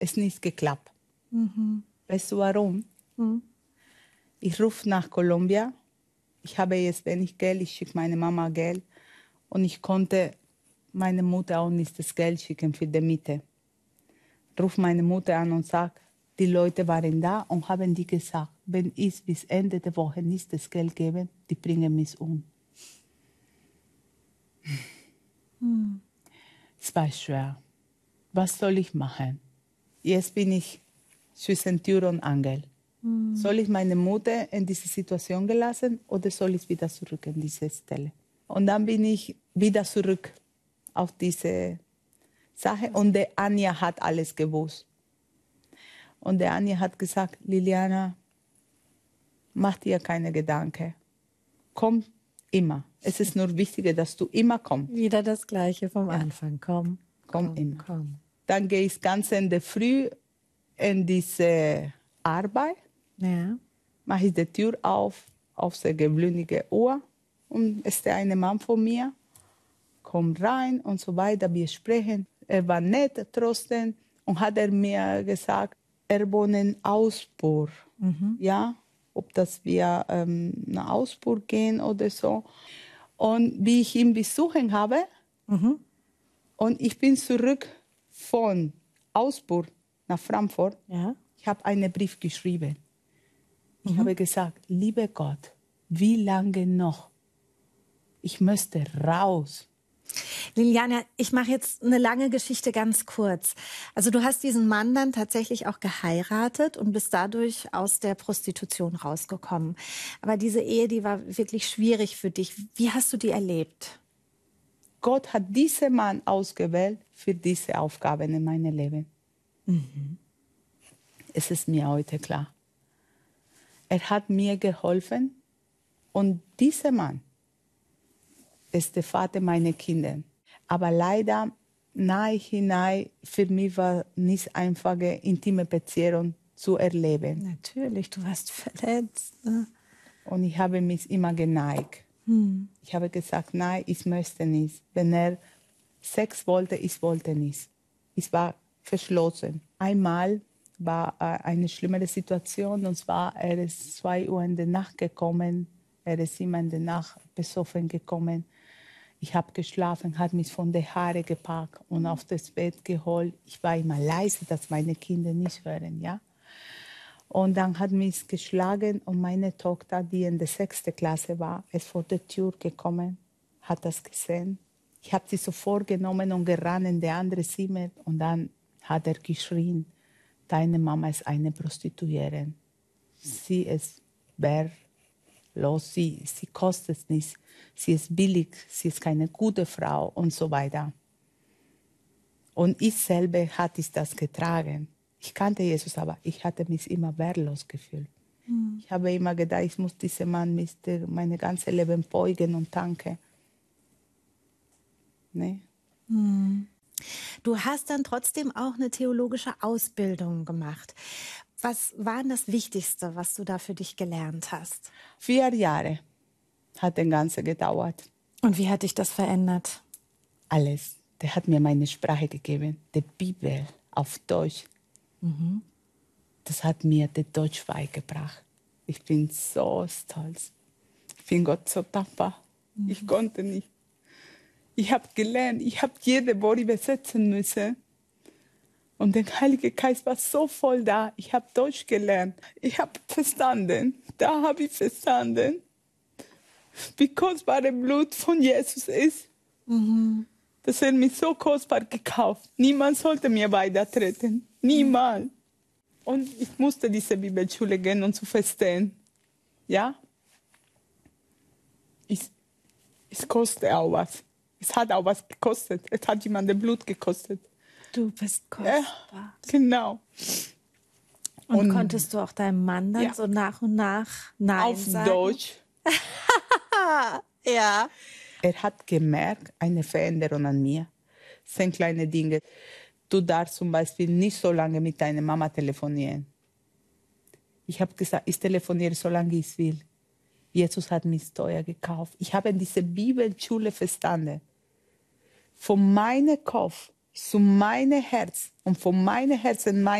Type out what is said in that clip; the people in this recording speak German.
es nicht geklappt. Weißt du warum? Ich rufe nach Kolumbien. Ich habe jetzt wenig Geld, ich schicke meine Mama Geld. Und ich konnte meine Mutter auch nicht das Geld schicken für die Miete. Ich rufe meine Mutter an und sage, die Leute waren da und haben die gesagt, wenn ich bis Ende der Woche nicht das Geld gebe, die bringen mich um. Es war schwer. Was soll ich machen? Jetzt bin ich zwischen Tür und Angel. Soll ich meine Mutter in diese Situation gelassen oder soll ich wieder zurück an diese Stelle? Und dann bin ich wieder zurück auf diese Sache. Und der Anja hat alles gewusst. Und der Anja hat gesagt, Liliana, mach dir keine Gedanken. Komm immer. Es ist nur wichtig, dass du immer kommst. Wieder das Gleiche vom Anfang. Komm immer. Komm. Dann gehe ich ganz in der Früh in diese Arbeit. Ja. Mache ich die Tür auf der gewöhnliche Uhr. Und ist der eine Mann von mir, kommt rein und so weiter. Wir sprechen. Er war nett trotzdem und hat er mir gesagt, er wohnt in Augsburg. Ja, ob das wir nach Augsburg gehen oder so. Und wie ich ihn besuchen habe, und ich bin zurück von Augsburg nach Frankfurt. Ja. Ich habe einen Brief geschrieben. Ich habe gesagt, lieber Gott, wie lange noch? Ich möchte raus. Liliana, ich mache jetzt eine lange Geschichte ganz kurz. Also du hast diesen Mann dann tatsächlich auch geheiratet und bist dadurch aus der Prostitution rausgekommen. Aber diese Ehe, die war wirklich schwierig für dich. Wie hast du die erlebt? Gott hat diesen Mann ausgewählt für diese Aufgaben in meinem Leben. Es ist mir heute klar. Er hat mir geholfen und dieser Mann ist der Vater meiner Kinder. Aber leider, nahe hinein, für mich war nicht einfache intime Beziehung zu erleben. Natürlich, du warst verletzt. Ne? Und ich habe mich immer geneigt. Ich habe gesagt, nein, ich möchte nicht. Wenn er Sex wollte, ich wollte nicht. Ich war verschlossen. Einmal war eine schlimmere Situation, und zwar, er ist 2 Uhr in der Nacht gekommen. Er ist immer in der Nacht besoffen gekommen. Ich habe geschlafen, hat mich von den Haaren gepackt und auf das Bett geholt. Ich war immer leise, dass meine Kinder nicht hören, ja. Und dann hat mich geschlagen und meine Tochter, die in der 6. Klasse war, ist vor der Tür gekommen, hat das gesehen. Ich habe sie sofort genommen und gerannt in das andere Zimmer und dann hat er geschrien, deine Mama ist eine Prostituierte. Sie ist wehrlos, sie kostet es nicht, sie ist billig, sie ist keine gute Frau und so weiter. Und ich selber hatte das getragen. Ich kannte Jesus, aber ich hatte mich immer wehrlos gefühlt. Ich habe immer gedacht, ich muss diesem Mann mein ganzes Leben beugen und danken. Nee. Du hast dann trotzdem auch eine theologische Ausbildung gemacht. Was war denn das Wichtigste, was du da für dich gelernt hast? 4 Jahre hat das Ganze gedauert. Und wie hat dich das verändert? Alles. Der hat mir meine Sprache gegeben, die Bibel auf Deutsch. Das hat mir das Deutsch beigebracht. Ich bin so stolz. Ich bin Gott so dankbar. Ich konnte nicht. Ich habe gelernt, ich habe jede Wort übersetzen müssen. Und der Heilige Geist war so voll da. Ich habe Deutsch gelernt. Ich habe verstanden. Da habe ich verstanden, wie kostbar das Blut von Jesus ist. Dass er mich so kostbar gekauft. Niemand sollte mir beitreten. Niemand. Und ich musste diese Bibelschule gehen, um zu verstehen. Ja? Es kostet auch was. Es hat auch was gekostet. Es hat jemandem Blut gekostet. Du bist kostbar. Ja, genau. Und konntest du auch deinem Mann dann so nach und nach Nein sagen? Auf Deutsch. Ja. Er hat gemerkt, eine Veränderung an mir. Das sind kleine Dinge. Du darfst zum Beispiel nicht so lange mit deiner Mama telefonieren. Ich habe gesagt, ich telefoniere so lange ich will. Jesus hat mich teuer gekauft. Ich habe diese Bibelschule verstanden. Von meinem Kopf zu meinem Herz und von meinem Herzen